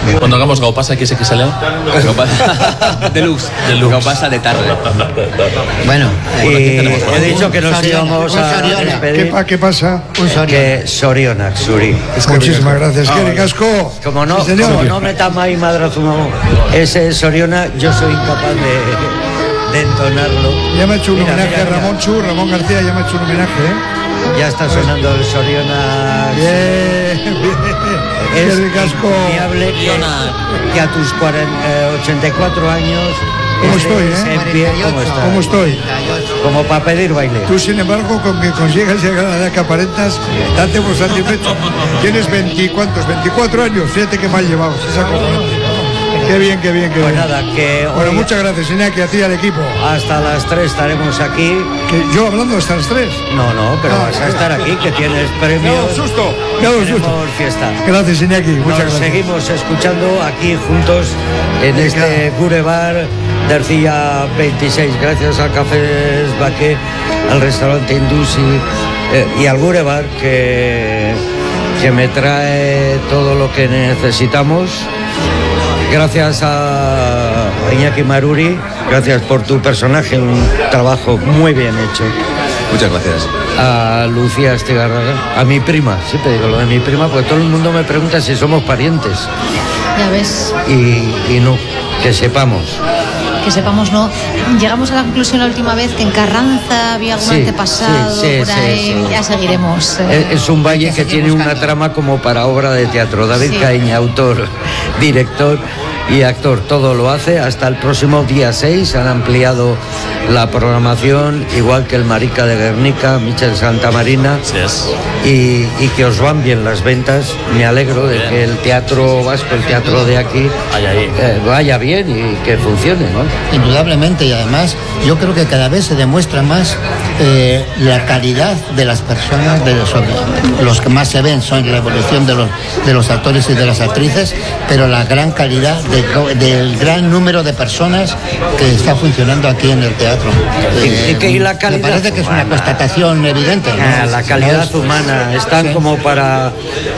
Cuando hagamos Gaupasa XXL. Deluxe. Gaupasa de tarde. Bueno, he dicho que nos íbamos a despedir. ¿Qué pasa? Que Sorionak, Suri. Muchísimas gracias. ¿Qué ricasco? Como no me tama ahí madrazo, ese Sorionak, yo soy incapaz de entonarlo. Ya me ha hecho un homenaje a Ramón García, ya me ha hecho un homenaje, Ya está sonando el Sorionak. Bien. Es qué ricasco. inviable que a tus 84 años ¿Cómo estoy, en pie, ¿Cómo estoy? Como para pedir baile. Tú, sin embargo, con que consigas llegar a la edad que aparentas, date por satisfecho. Tienes 24 años, fíjate que mal llevados. Esa cosa. Qué bien. Pues nada, que bueno, hoy, muchas gracias, Iñaki, a ti y al equipo. hasta las 3 estaremos aquí. Que yo hablando hasta las 3. No, pero vas a estar aquí, que tienes premios. susto. Tenemos fiesta. Gracias, Iñaki, muchas gracias. Seguimos escuchando aquí juntos en este Gure Bar de Ercilla 26. Gracias a Cafés Baqué, al restaurante Indusi y al Gure Bar que me trae todo lo que necesitamos. Gracias a Iñaki Maruri, gracias por tu personaje, un trabajo muy bien hecho. Muchas gracias. A Lucía Estigarraga, a mi prima, siempre digo lo de mi prima, porque todo el mundo me pregunta si somos parientes. Ya ves. Y no, que sepamos. Que sepamos, no. Llegamos a la conclusión la última vez que en Carranza había algún antepasado, por ahí. Ya seguiremos. Es un valle que tiene una trama como para obra de teatro. David Caíña, autor, director y actor, todo lo hace. Hasta el próximo día 6 han ampliado la programación, igual que el Marica de Guernica, Michel Santamarina. Sí es. Y que os van bien las ventas. Me alegro de que el teatro vasco, el teatro de aquí, vaya bien y que funcione, ¿no? Indudablemente, y además yo creo que cada vez se demuestra más la calidad de las personas, los que más se ven son la evolución de los actores y de las actrices, pero la gran calidad del gran número de personas que está funcionando aquí en el teatro. Y la calidad me parece que es una humana, constatación evidente, ¿no? La calidad humana, están como para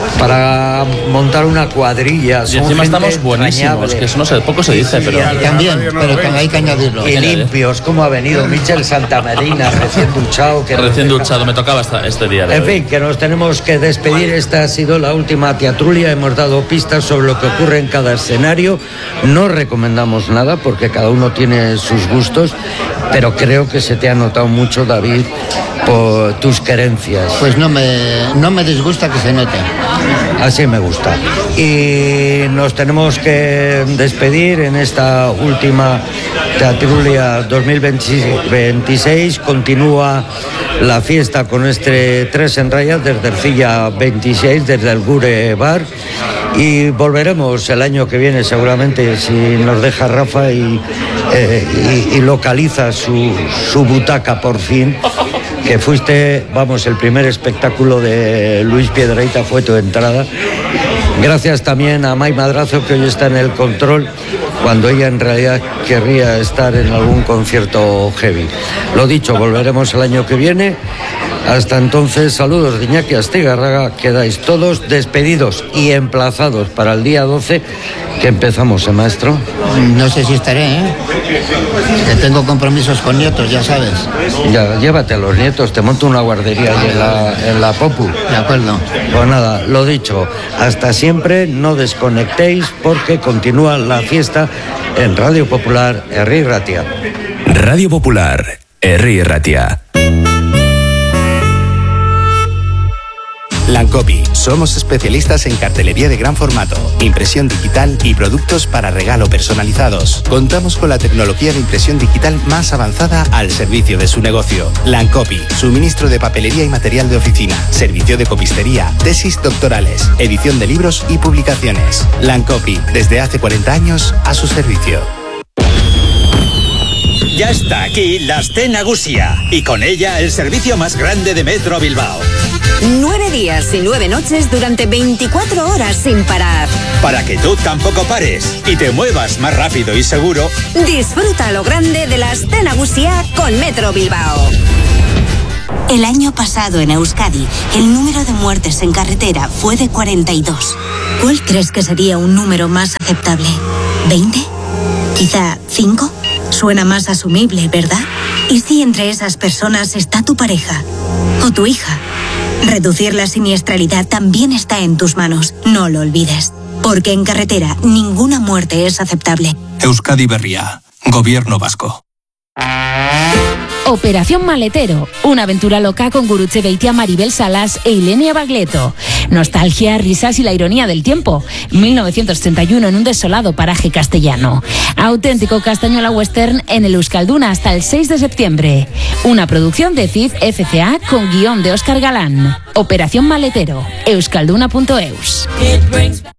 montar una cuadrilla. Y encima estamos buenísimos, que eso no sé, poco se dice, pero también, pero hay que añadirlo. Y limpios, como ha venido Michel Santamarina, recién duchado. Recién duchado, me tocaba este día. En fin, que nos tenemos que despedir. Esta ha sido la última teatrulia. Hemos dado pistas sobre lo que ocurre en cada escenario. No recomendamos nada porque cada uno tiene sus gustos, pero creo que se te ha notado mucho, David, por tus querencias. Pues no me disgusta que se note. Así me gusta. Y nos tenemos que despedir en esta última teatrulia 2026. Continúa la fiesta con este 3 en raya desde Ercilla 26, desde el Gure Bar. Y volveremos el año que viene seguramente, si nos deja Rafa y localiza su butaca por fin. Que fuiste, el primer espectáculo de Luis Piedrahita fue tu entrada. Gracias también a May Madrazo, que hoy está en el control, cuando ella en realidad querría estar en algún concierto heavy. Lo dicho, volveremos el año que viene. Hasta entonces, saludos de Iñaki Astigarraga, quedáis todos despedidos y emplazados para el día 12, que empezamos, maestro. No sé si estaré, que tengo compromisos con nietos, ya sabes. Ya, llévate a los nietos, te monto una guardería ahí en la Popu. De acuerdo. Pues nada, lo dicho, hasta siempre, no desconectéis porque continúa la fiesta en Radio Popular, Herri Ratia. Radio Popular, Herri Ratia. Lancopi. Somos especialistas en cartelería de gran formato, impresión digital y productos para regalo personalizados. Contamos con la tecnología de impresión digital más avanzada al servicio de su negocio. Lancopi. Suministro de papelería y material de oficina. Servicio de copistería, tesis doctorales, edición de libros y publicaciones. Lancopi. Desde hace 40 años a su servicio. Ya está aquí la Azte Nagusia y con ella el servicio más grande de Metro Bilbao. 9 días y 9 noches durante 24 horas sin parar. Para que tú tampoco pares y te muevas más rápido y seguro. Disfruta lo grande de la Azte Nagusia con Metro Bilbao. El año pasado en Euskadi, el número de muertes en carretera fue de 42. ¿Cuál crees que sería un número más aceptable? ¿20? ¿Quizá 5? Suena más asumible, ¿verdad? ¿Y si entre esas personas está tu pareja o tu hija? Reducir la siniestralidad también está en tus manos, no lo olvides. Porque en carretera ninguna muerte es aceptable. Euskadi Berria, Gobierno Vasco. Operación Maletero, una aventura loca con Gurutze Beitia, Maribel Salas e Ilenia Bagleto. Nostalgia, risas y la ironía del tiempo. 1931 en un desolado paraje castellano. Auténtico castañuela western en el Euskalduna hasta el 6 de septiembre. Una producción de CID FCA con guión de Óscar Galán. Operación Maletero, euskalduna.eus.